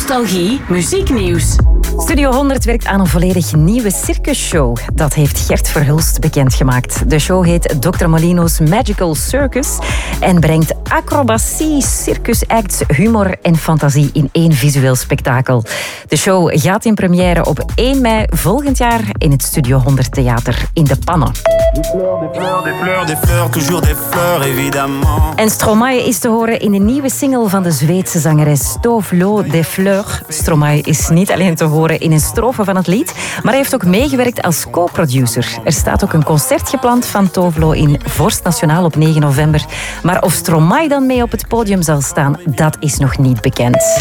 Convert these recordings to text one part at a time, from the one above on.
Nostalgie, muzieknieuws. Studio 100 werkt aan een volledig nieuwe circusshow. Dat heeft Gert Verhulst bekendgemaakt. De show heet Dr. Molino's Magical Circus en brengt acrobatie, circusacts, humor en fantasie in één visueel spektakel. De show gaat in première op 1 mei volgend jaar in het Studio 100 Theater in De Pannen. En Stromae is te horen in de nieuwe single van de Zweedse zangeres Tovlo des Fleurs. Stromae is niet alleen te horen in een strofe van het lied, maar hij heeft ook meegewerkt als co-producer. Er staat ook een concert gepland van Tovlo in Vorst Nationaal op 9 november. Maar of Stromae dan mee op het podium zal staan, dat is nog niet bekend.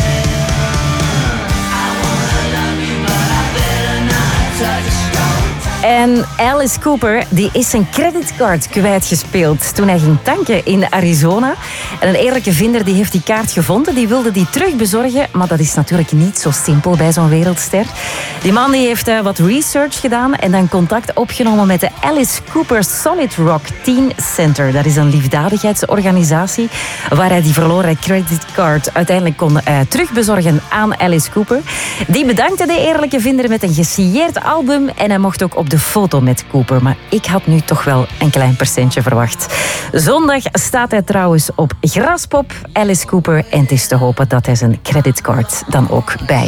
En Alice Cooper die is zijn creditcard kwijtgespeeld toen hij ging tanken in Arizona. En een eerlijke vinder die heeft die kaart gevonden. Die wilde die terugbezorgen, maar dat is natuurlijk niet zo simpel bij zo'n wereldster. Die man die heeft wat research gedaan en dan contact opgenomen met de Alice Cooper Solid Rock Teen Center. Dat is een liefdadigheidsorganisatie waar hij die verloren creditcard uiteindelijk kon terugbezorgen aan Alice Cooper. Die bedankte de eerlijke vinder met een gesigneerd album en hij mocht ook op de foto met Cooper, maar ik had nu toch wel een klein percentje verwacht. Zondag staat hij trouwens op Graspop, Alice Cooper, en het is te hopen dat hij zijn creditcard dan ook bij